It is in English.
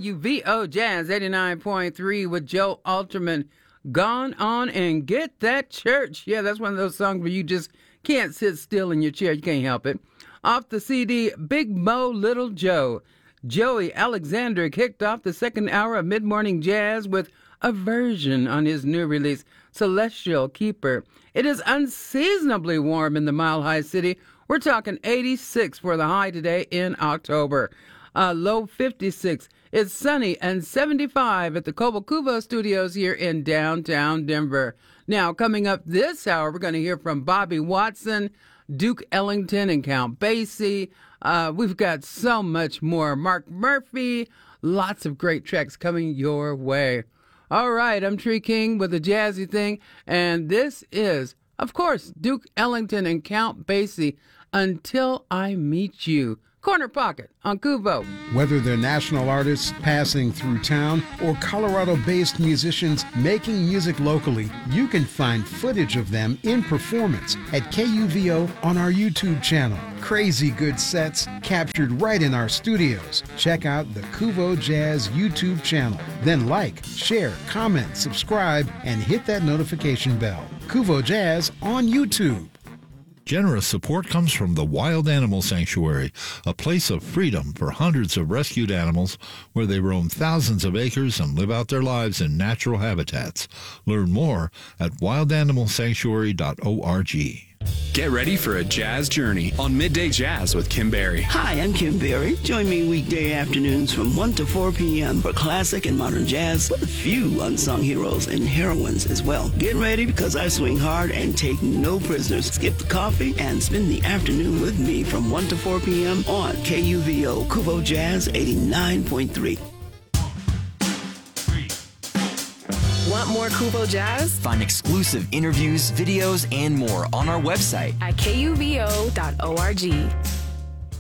KUVO Jazz 89.3 with Joe Alterman. Gone on and get that church. Yeah, that's one of those songs where you just can't sit still in your chair. You can't help it. Off the CD, Big Mo, Little Joe. Joey Alexander kicked off the second hour of mid-morning jazz with a version on his new release, Celestial Keeper. It is unseasonably warm in the Mile High City. We're talking 86 for the high today in October. Low 56. It's sunny and 75 at the Cobo Cuvo Studios here in downtown Denver. Now, coming up this hour, we're going to hear from Bobby Watson, Duke Ellington, and Count Basie. We've got so much more. Mark Murphy, lots of great tracks coming your way. All right, I'm Tree King with a jazzy thing, and this is, of course, Duke Ellington and Count Basie, Until I Meet You. Corner Pocket on Kuvo. Whether they're national artists passing through town or Colorado-based musicians making music locally, you can find footage of them in performance at KUVO on our YouTube channel. Crazy good sets captured right in our studios. Check out the Kuvo Jazz YouTube channel. Then like, share, comment, subscribe, and hit that notification bell. Kuvo Jazz on YouTube. Generous support comes from the Wild Animal Sanctuary, a place of freedom for hundreds of rescued animals where they roam thousands of acres and live out their lives in natural habitats. Learn more at wildanimalsanctuary.org. Get ready for a jazz journey on Midday Jazz with Kim Berry. Hi, I'm Kim Berry. Join me weekday afternoons from 1 to 4 p.m. for classic and modern jazz with a few unsung heroes and heroines as well. Get ready because I swing hard and take no prisoners. Skip the coffee and spend the afternoon with me from 1 to 4 p.m. on KUVO Kuvo Jazz 89.3. Want more Kuvo Jazz? Find exclusive interviews, videos, and more on our website at kuvo.org.